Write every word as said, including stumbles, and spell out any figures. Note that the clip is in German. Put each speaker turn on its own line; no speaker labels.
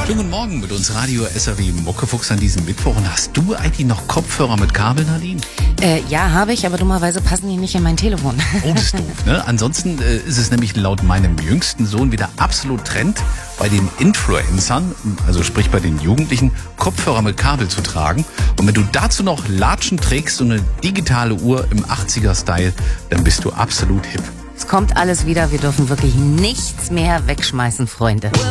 Schönen guten Morgen mit uns Radio S R W Muckefuchs an diesem Mittwoch. Und hast du eigentlich noch Kopfhörer mit Kabel, Nadine?
Äh, ja, habe ich, aber dummerweise passen die nicht in mein Telefon.
Oh, das ist doof, ne? Ansonsten äh, ist es nämlich laut meinem jüngsten Sohn wieder absolut Trend, bei den Influencern, also sprich bei den Jugendlichen, Kopfhörer mit Kabel zu tragen. Und wenn du dazu noch Latschen trägst, so eine digitale Uhr im achtziger-Style, dann bist du absolut hip.
Es kommt alles wieder, wir dürfen wirklich nichts mehr wegschmeißen, Freunde.